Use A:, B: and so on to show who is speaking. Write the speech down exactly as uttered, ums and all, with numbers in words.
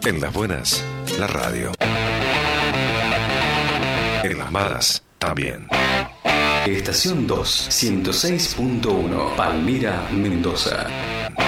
A: En las buenas, la radio. En las malas, también.
B: Estación dos, ciento seis punto uno, Palmira, Mendoza.